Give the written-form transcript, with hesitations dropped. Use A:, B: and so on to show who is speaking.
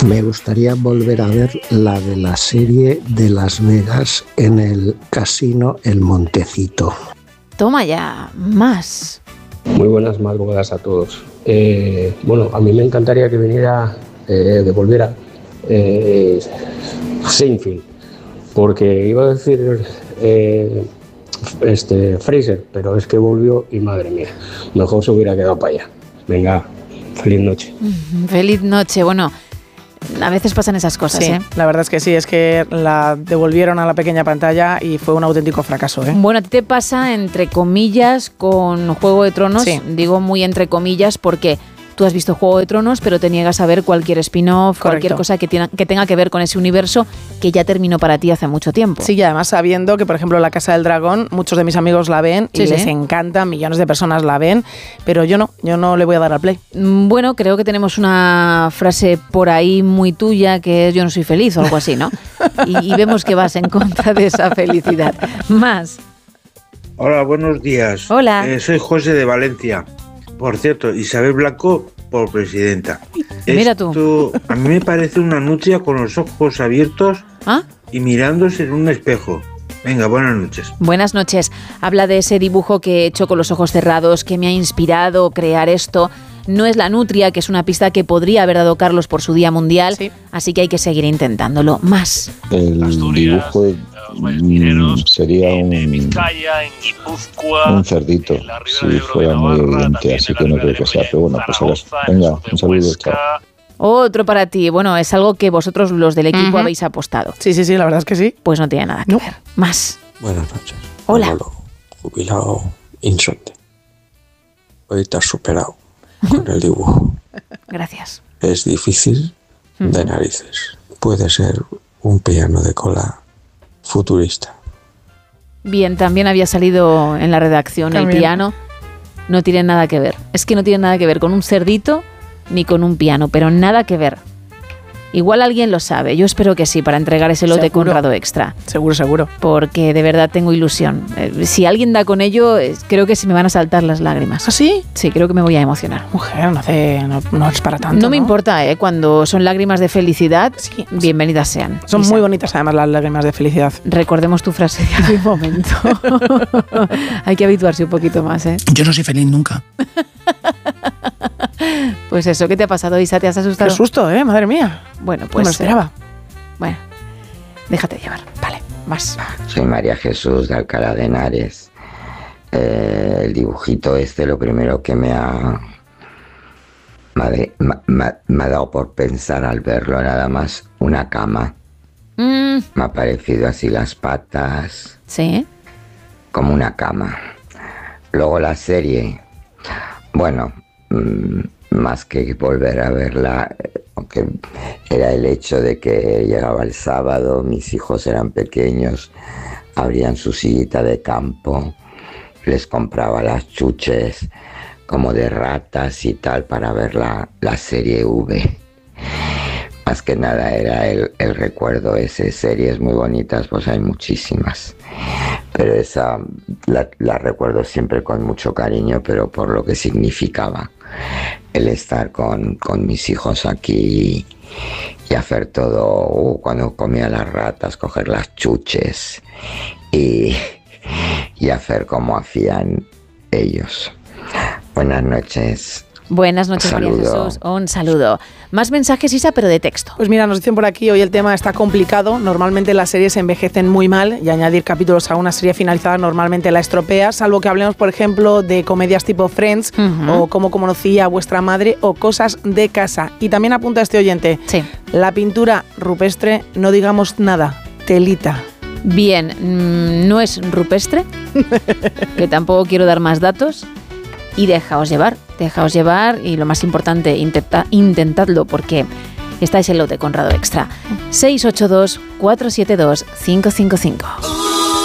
A: Me gustaría volver a ver la de la serie de Las Vegas en el casino El Montecito.
B: Toma ya, más.
C: Muy buenas madrugadas a todos. Bueno, a mí me encantaría que volviera Seinfeld, porque iba a decir Fraser, pero es que volvió y madre mía, mejor se hubiera quedado para allá. Venga, feliz noche.
B: Feliz noche. Bueno, a veces pasan esas cosas,
D: sí, la verdad es que sí, es que la devolvieron a la pequeña pantalla y fue un auténtico fracaso, ¿eh?
B: Bueno, a ti te pasa, entre comillas, con Juego de Tronos.
D: Sí.
B: Digo muy entre comillas porque tú has visto Juego de Tronos, pero te niegas a ver cualquier spin-off, cualquier cosa que tenga que ver con ese universo que ya terminó para ti hace mucho tiempo.
D: Sí, y además sabiendo que, por ejemplo, La Casa del Dragón, muchos de mis amigos la ven y les encanta, millones de personas la ven, pero yo no le voy a dar al play.
B: Bueno, creo que tenemos una frase por ahí muy tuya que es yo no soy feliz o algo así, ¿no? y vemos que vas en contra de esa felicidad. Más.
E: Hola, buenos días.
B: Hola.
E: Soy José de Valencia. Por cierto, Isabel Blanco por presidenta.
B: Mira tú.
E: A mí me parece una nutria con los ojos abiertos y mirándose en un espejo. Venga, buenas noches.
B: Buenas noches. Habla de ese dibujo que he hecho con los ojos cerrados, que me ha inspirado crear esto. No es la nutria, que es una pista que podría haber dado Carlos por su Día Mundial, así que hay que seguir intentándolo. Más.
F: El dibujo sería un cerdito, si fuera muy evidente, así que no creo que sea, pero bueno, pues ahora. Venga, un saludo, chao.
B: Otro para ti. Bueno, es algo que vosotros, los del equipo, habéis apostado.
D: Sí, la verdad es que sí.
B: Pues no tiene nada que ver. Más.
G: Buenas noches.
B: Hola.
G: Manolo, jubilado insomne. Hoy te has superado con el dibujo.
B: Gracias.
G: Es difícil de narices. Puede ser un piano de cola futurista.
B: Bien, también había salido en la redacción el piano. No tiene nada que ver. Es que no tiene nada que ver con un cerdito ni con un piano, pero nada que ver. Igual alguien lo sabe, yo espero que sí, para entregar ese lote Conrado Extra.
D: Seguro.
B: Porque de verdad tengo ilusión. Si alguien da con ello, creo que se me van a saltar las lágrimas.
D: ¿Ah, sí?
B: Sí, creo que me voy a emocionar.
D: Mujer, no es para tanto.
B: No me importa, cuando son lágrimas de felicidad, bienvenidas sean.
D: Son muy bonitas además las lágrimas de felicidad.
B: Recordemos tu frase de hace un momento. Hay que habituarse un poquito más,
H: Yo no soy feliz nunca.
B: Pues eso, ¿qué te ha pasado, Isa? ¿Te has asustado?
D: Qué susto, madre mía.
B: Bueno, pues...
D: No me lo esperaba.
B: Bueno, déjate llevar. Vale, más.
I: Soy María Jesús de Alcalá de Henares. El dibujito lo primero que me ha dado por pensar al verlo, nada más una cama. Me ha parecido así las patas.
B: Sí.
I: Como una cama. Luego la serie, bueno, más que volver a verla, aunque era el hecho de que llegaba el sábado, mis hijos eran pequeños, abrían su sillita de campo, les compraba las chuches como de ratas y tal para ver la serie V. Más que nada era el recuerdo ese. Series muy bonitas, pues hay muchísimas, pero esa la recuerdo siempre con mucho cariño, pero por lo que significaba el estar con mis hijos aquí y hacer todo, cuando comía las ratas, coger las chuches y hacer como hacían ellos. Buenas noches.
B: Buenas noches, María Jesús. Un saludo. Más mensajes, Isa, pero de texto.
D: Pues mira, nos dicen por aquí, hoy el tema está complicado. Normalmente las series se envejecen muy mal y añadir capítulos a una serie finalizada normalmente la estropea, salvo que hablemos, por ejemplo, de comedias tipo Friends o Cómo conocí a vuestra madre o Cosas de casa. Y también apunta este oyente, la pintura rupestre, no digamos nada, telita.
B: Bien, no es rupestre, que tampoco quiero dar más datos. Y dejaos llevar y lo más importante, intentadlo porque estáis en lote Conrado Extra. 682 472 555.